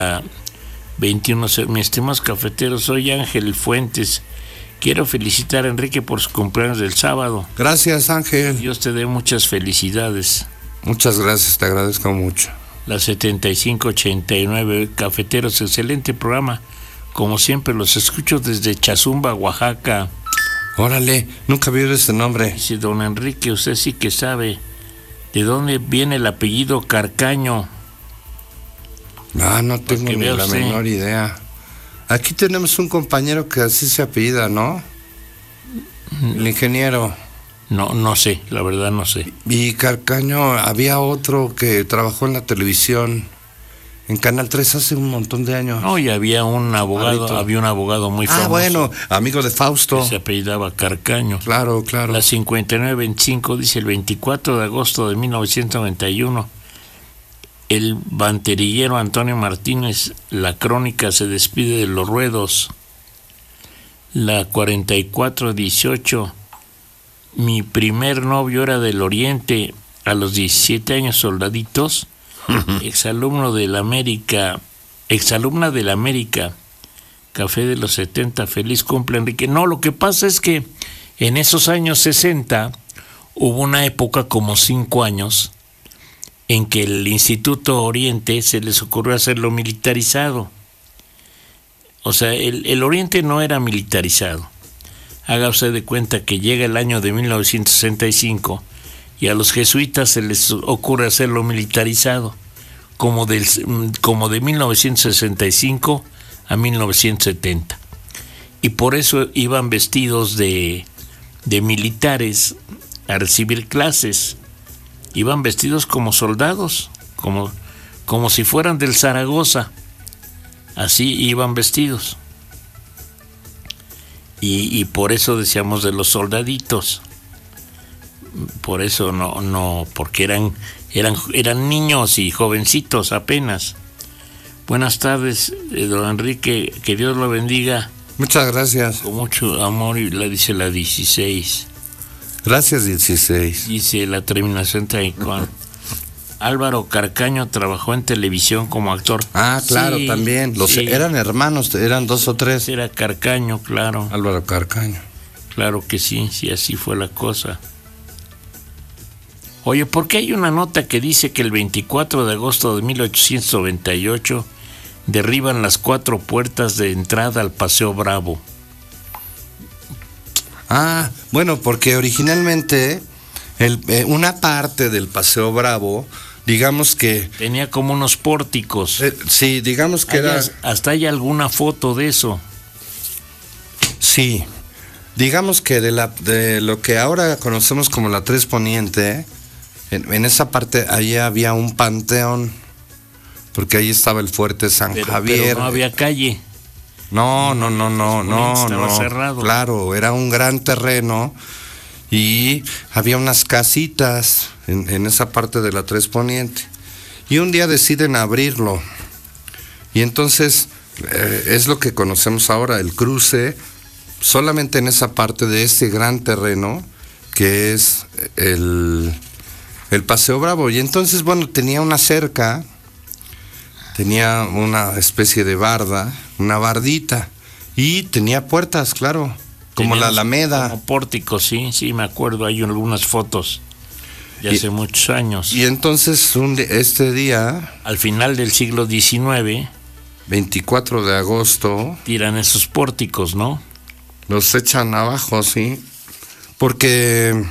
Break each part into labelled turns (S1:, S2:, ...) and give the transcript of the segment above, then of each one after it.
S1: 21. Mis estimados cafeteros, soy Ángel Fuentes. Quiero felicitar a Enrique por su cumpleaños del sábado.
S2: Gracias, Ángel.
S1: Dios te dé muchas felicidades.
S2: Muchas gracias, te agradezco mucho.
S1: La 7589, cafeteros, excelente programa. Como siempre, los escucho desde Chazumba, Oaxaca.
S2: Órale, nunca vi ese nombre.
S1: Dice don Enrique, usted sí que sabe de dónde viene el apellido Carcaño.
S2: No tengo ni la menor idea. Aquí tenemos un compañero que así se apellida, ¿no? El ingeniero.
S1: No sé, la verdad no sé.
S2: Y Carcaño, había otro que trabajó en la televisión, en Canal 3 hace un montón de años.
S1: No, y había un abogado muy famoso.
S2: Bueno, amigo de Fausto.
S1: Que se apellidaba Carcaño.
S2: Claro.
S1: La 5925 dice, el 24 de agosto de 1991, el banderillero Antonio Martínez, la crónica, se despide de los ruedos. La 4418, mi primer novio era del Oriente, a los 17 años, soldaditos, exalumna del América, café de los 70, feliz cumple Enrique. No, lo que pasa es que en esos años 60 hubo una época, como 5 años, en que el Instituto Oriente se les ocurrió hacerlo militarizado. O sea, el Oriente no era militarizado. Haga usted de cuenta que llega el año de 1965 y a los jesuitas se les ocurre hacerlo militarizado, como de 1965 a 1970. Y por eso iban vestidos de militares a recibir clases. Iban vestidos como soldados, como si fueran del Zaragoza. Así iban vestidos. Y por eso decíamos de los soldaditos. Por eso no, porque eran niños y jovencitos apenas. Buenas tardes, don Enrique, que Dios lo bendiga.
S2: Muchas gracias.
S1: Con mucho amor, y la dice la 16.
S2: Gracias, 16.
S1: Dice la terminación con Álvaro Carcaño trabajó en televisión como actor.
S2: Claro, sí, también. Eran hermanos, eran 2 o 3.
S1: Era Carcaño, claro.
S2: Álvaro Carcaño.
S1: Claro que sí, así fue la cosa. Oye, ¿por qué hay una nota que dice que el 24 de agosto de 1898 derriban las 4 puertas de entrada al Paseo Bravo?
S2: Bueno, porque originalmente una parte del Paseo Bravo, digamos que...
S1: tenía como unos pórticos.
S2: Sí, digamos que
S1: hasta hay alguna foto de eso.
S2: Sí, digamos que de lo que ahora conocemos como la 3 Poniente, en esa parte allí había un panteón, porque ahí estaba el fuerte San Javier.
S1: Pero no había calle.
S2: No.
S1: Estaba cerrado.
S2: Claro, era un gran terreno y había unas casitas en esa parte de la 3 Poniente. Y un día deciden abrirlo. Y entonces es lo que conocemos ahora, el cruce, solamente en esa parte de este gran terreno que es el Paseo Bravo. Y entonces, bueno, tenía una cerca, tenía una especie de barda, una bardita, y tenía puertas, claro, como la Alameda.
S1: Como pórticos, sí, me acuerdo, hay algunas fotos de hace muchos años.
S2: Y entonces este día,
S1: al final del siglo XIX,
S2: 24 de agosto,
S1: tiran esos pórticos, ¿no?
S2: Los echan abajo, sí, porque...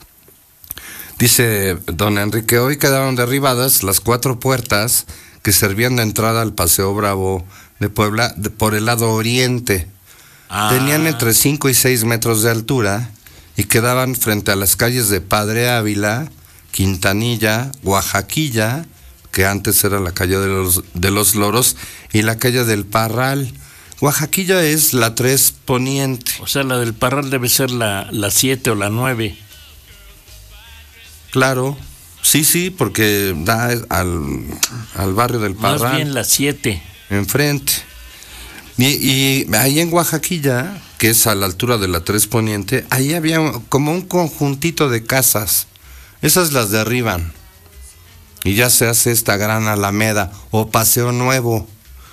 S2: Dice don Enrique, hoy quedaron derribadas las 4 puertas que servían de entrada al Paseo Bravo de Puebla por el lado oriente. Tenían entre 5 y 6 metros de altura y quedaban frente a las calles de Padre Ávila, Quintanilla, Oaxaquilla, que antes era la calle de los Loros, y la calle del Parral. Oaxaquilla es la 3 Poniente.
S1: O sea, la del Parral debe ser la 7 o la 9.
S2: Claro, sí, porque da al barrio del Parral.
S1: Más bien la 7.
S2: Enfrente. Y ahí en Oaxaquilla, que es a la altura de la 3 Poniente, ahí había como un conjuntito de casas. Esas las derriban. Y ya se hace esta gran Alameda o Paseo Nuevo.